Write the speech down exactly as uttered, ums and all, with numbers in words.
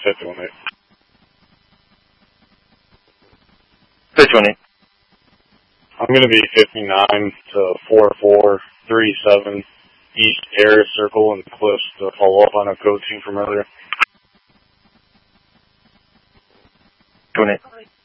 fifty one eight. fifty one eight. I'm going to be fifty-nine to four four three seven East Terrace Circle in Cliffs to follow up on a code team from earlier. fifty one eight.